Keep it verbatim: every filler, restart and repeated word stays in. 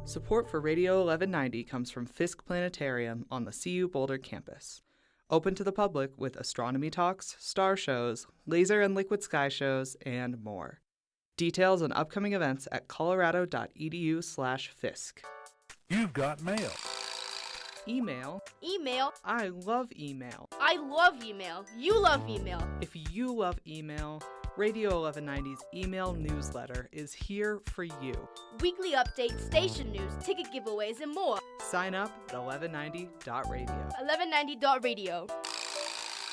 Support for Radio eleven ninety comes from Fisk Planetarium on the C U Boulder campus. Open to the public with astronomy talks, star shows, laser and liquid sky shows, and more. Details on upcoming events at colorado.edu slash Fisk. You've got mail. Email. Email. I love email. I love email. You love email. If you love email, Radio eleven ninety's email newsletter is here for you. Weekly updates, station news, ticket giveaways, and more. Sign up at eleven ninety dot radio. eleven ninety dot radio.